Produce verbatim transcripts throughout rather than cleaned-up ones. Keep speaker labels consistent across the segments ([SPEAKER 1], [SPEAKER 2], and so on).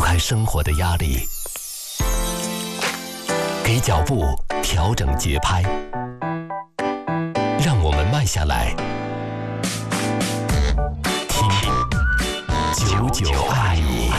[SPEAKER 1] 开生活的压力，给脚步调整节拍，让我们慢下来，听九九爱你。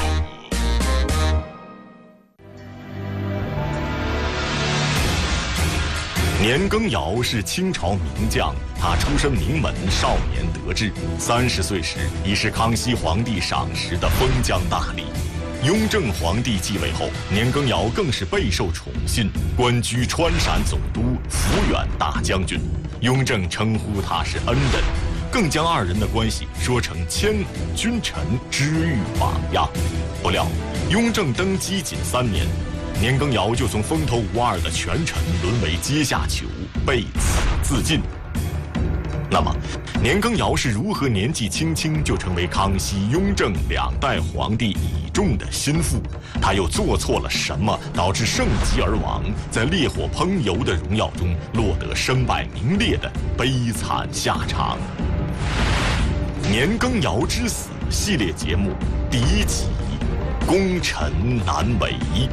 [SPEAKER 2] 年羹尧是清朝名将，他出身名门，少年得志，三十岁时已是康熙皇帝赏识的封疆大吏。雍正皇帝继位后，年羹尧更是备受宠信，官居川陕总督、抚远大将军。雍正称呼他是恩人，更将二人的关系说成千古君臣知遇榜样。不料，雍正登基仅三年，年羹尧就从风头无二的权臣沦为阶下囚，被此自尽。那么，年羹尧是如何年纪轻轻就成为康熙、雍正两代皇帝倚重的心腹？他又做错了什么，导致盛极而亡，在烈火烹油的荣耀中落得身败名裂的悲惨下场？年羹尧之死系列节目第一集：功臣难为。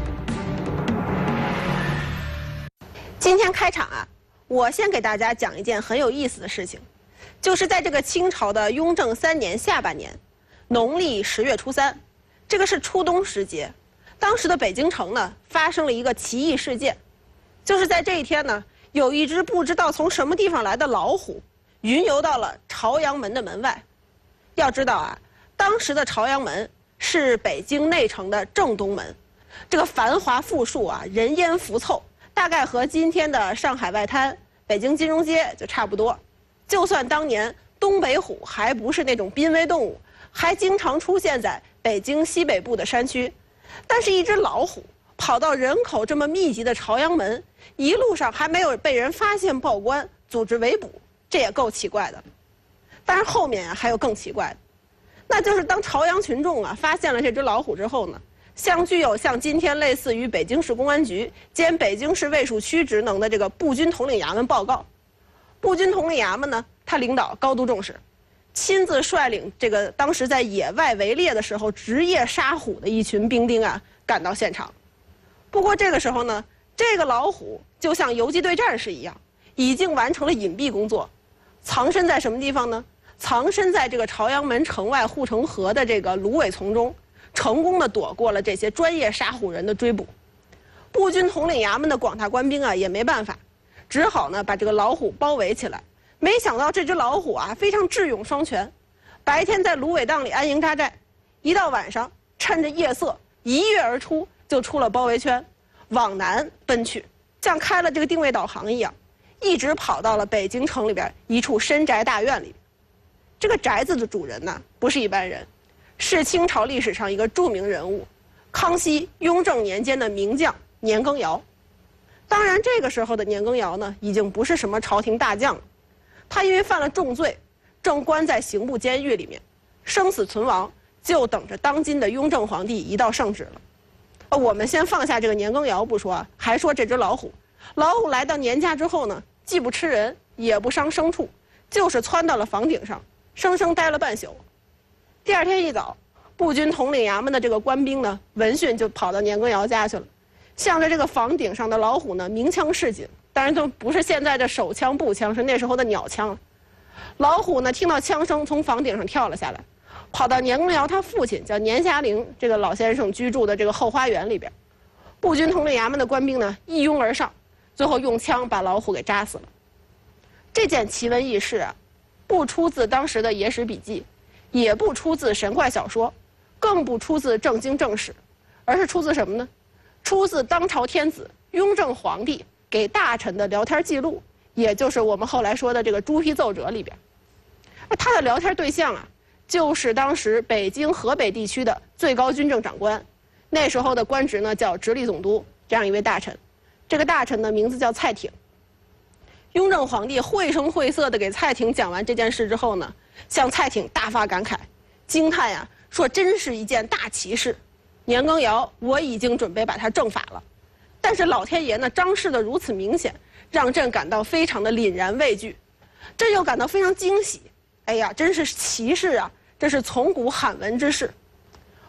[SPEAKER 3] 今天开场啊，我先给大家讲一件很有意思的事情，就是在这个清朝的雍正三年下半年，农历十月初三，这个是初冬时节，当时的北京城呢发生了一个奇异事件，就是在这一天呢，有一只不知道从什么地方来的老虎，云游到了朝阳门的门外。要知道啊，当时的朝阳门是北京内城的正东门，这个繁华富庶啊，人烟浮凑。大概和今天的上海外滩、北京金融街就差不多。就算当年东北虎还不是那种濒危动物，还经常出现在北京西北部的山区，但是一只老虎跑到人口这么密集的朝阳门，一路上还没有被人发现报关、组织围捕，这也够奇怪的。但是后面啊还有更奇怪的，那就是当朝阳群众啊发现了这只老虎之后呢，向具有像今天类似于北京市公安局兼北京市卫戍区职能的这个步军统领衙门报告。步军统领衙门呢，他领导高度重视，亲自率领这个当时在野外围猎的时候职业杀虎的一群兵丁啊赶到现场。不过这个时候呢，这个老虎就像游击队战士一样，已经完成了隐蔽工作，藏身在什么地方呢？藏身在这个朝阳门城外护城河的这个芦苇丛中，成功的躲过了这些专业杀虎人的追捕。步军统领衙门的广大官兵啊也没办法，只好呢把这个老虎包围起来。没想到这只老虎啊非常智勇双全，白天在芦苇荡里安营扎寨，一到晚上趁着夜色一跃而出，就出了包围圈，往南奔去，像开了这个定位导航一样，一直跑到了北京城里边一处深宅大院里。这个宅子的主人呢不是一般人，是清朝历史上一个著名人物，康熙、雍正年间的名将年羹尧。当然，这个时候的年羹尧呢，已经不是什么朝廷大将了。他因为犯了重罪，正关在刑部监狱里面，生死存亡，就等着当今的雍正皇帝一道圣旨了。呃，我们先放下这个年羹尧不说，还说这只老虎。老虎来到年家之后呢，既不吃人，也不伤牲畜，就是窜到了房顶上，生生待了半宿。第二天一早，步军统领衙门的这个官兵呢，闻讯就跑到年羹尧家去了，向着这个房顶上的老虎呢鸣枪示警。当然都不是现在的手枪步枪，是那时候的鸟枪。老虎呢听到枪声，从房顶上跳了下来，跑到年羹尧他父亲叫年霞龄这个老先生居住的这个后花园里边。步军统领衙门的官兵呢一拥而上，最后用枪把老虎给扎死了。这件奇闻异事啊，不出自当时的野史笔记，也不出自神怪小说，更不出自正经正史，而是出自什么呢？出自当朝天子雍正皇帝给大臣的聊天记录，也就是我们后来说的这个朱批奏折里边。他的聊天对象啊，就是当时北京河北地区的最高军政长官，那时候的官职呢叫直隶总督，这样一位大臣。这个大臣的名字叫蔡挺。雍正皇帝绘声绘色地给蔡挺讲完这件事之后呢，向蔡挺大发感慨，惊叹呀，说真是一件大奇事。年羹尧，我已经准备把他正法了，但是老天爷呢彰示得如此明显，让朕感到非常的凛然畏惧。朕又感到非常惊喜，哎呀，真是奇事啊，这是从古罕闻之事。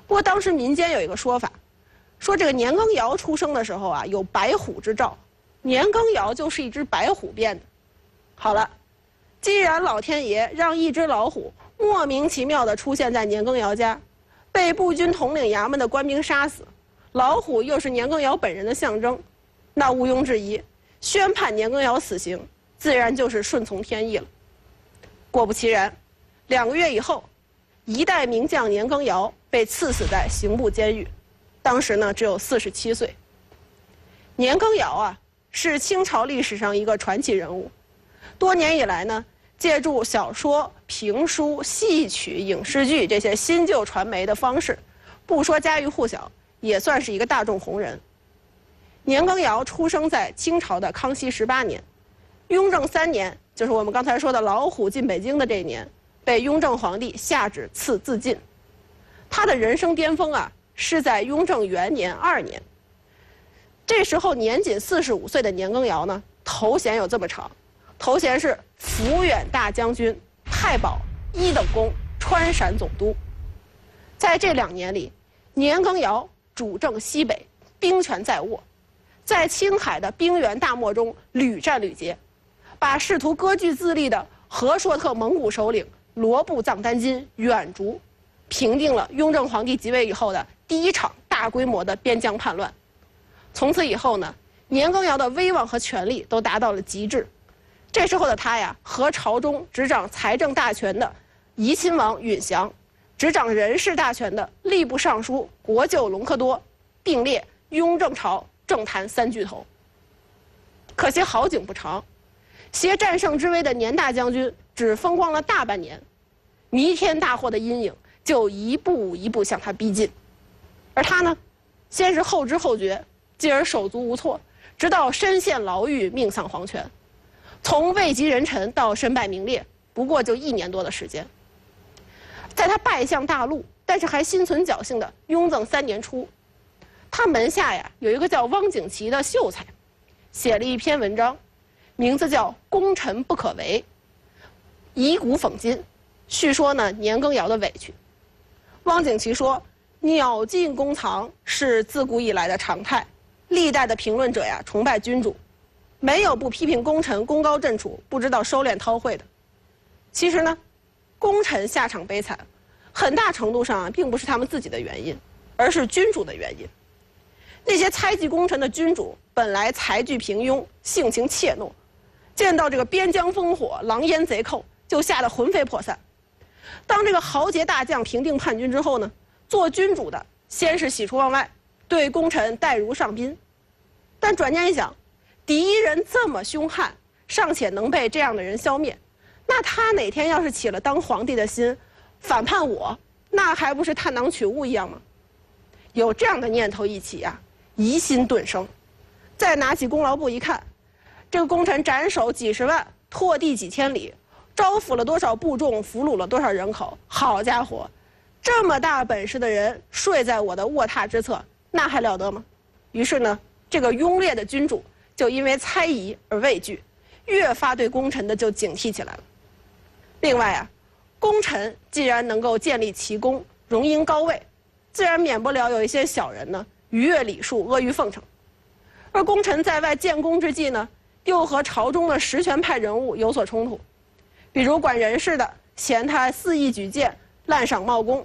[SPEAKER 3] 不过当时民间有一个说法，说这个年羹尧出生的时候啊有白虎之兆，年羹尧就是一只白虎变的。好了，既然老天爷让一只老虎莫名其妙地出现在年羹尧家，被步军统领衙门的官兵杀死，老虎又是年羹尧本人的象征，那毋庸置疑，宣判年羹尧死刑，自然就是顺从天意了。果不其然，两个月以后，一代名将年羹尧被赐死在刑部监狱，当时呢只有四十七岁。年羹尧啊，是清朝历史上一个传奇人物，多年以来呢，借助小说、评书、戏曲、影视剧这些新旧传媒的方式，不说家喻户晓，也算是一个大众红人。年羹尧出生在清朝的康熙十八年，雍正三年，就是我们刚才说的老虎进北京的这一年，被雍正皇帝下旨赐自尽。他的人生巅峰啊，是在雍正元年二年。这时候年仅四十五岁的年羹尧呢，头衔有这么长，头衔是抚远大将军、太保、一等功、川陕总督。在这两年里，年羹尧主政西北，兵权在握，在青海的兵源大漠中屡战屡捷，把试图割据自立的和硕特蒙古首领罗布藏丹津远逐，平定了雍正皇帝即位以后的第一场大规模的边疆叛乱。从此以后呢，年羹尧的威望和权力都达到了极致。这时候的他呀，和朝中执掌财政大权的怡亲王允祥，执掌人事大权的吏部尚书国舅隆科多，并列雍正朝政坛三巨头。可惜好景不长，携战胜之威的年大将军只风光了大半年，弥天大祸的阴影就一步一步向他逼近。而他呢，先是后知后觉，继而手足无措，直到身陷牢狱，命丧黄泉。从位极人臣到身败名裂，不过就一年多的时间。在他败向大陆，但是还心存侥幸的雍正三年初，他门下呀有一个叫汪景祺的秀才，写了一篇文章，名字叫《功臣不可为》，以古讽今，叙说呢年羹尧的委屈。汪景祺说，鸟尽弓藏是自古以来的常态，历代的评论者呀崇拜君主，没有不批评功臣功高震主，不知道收敛韬晦的。其实呢，功臣下场悲惨，很大程度上啊并不是他们自己的原因，而是君主的原因。那些猜忌功臣的君主本来才具平庸，性情怯懦，见到这个边疆烽火、狼烟贼寇，就吓得魂飞魄散。当这个豪杰大将平定叛军之后呢，做君主的先是喜出望外，对功臣待如上宾。但转念一想，敌人这么凶悍，尚且能被这样的人消灭，那他哪天要是起了当皇帝的心，反叛我，那还不是探囊取物一样吗？有这样的念头一起啊，疑心顿生。再拿起功劳簿一看，这个功臣斩首几十万，拓地几千里，招抚了多少部众，俘虏了多少人口，好家伙，这么大本事的人睡在我的卧榻之侧，那还了得吗？于是呢，这个庸劣的君主就因为猜疑而畏惧，越发对功臣的就警惕起来了。另外啊，功臣既然能够建立奇功，荣膺高位，自然免不了有一些小人呢逾越礼数，阿谀奉承。而功臣在外建功之际呢，又和朝中的实权派人物有所冲突，比如管人事的嫌他肆意举荐、滥赏冒功，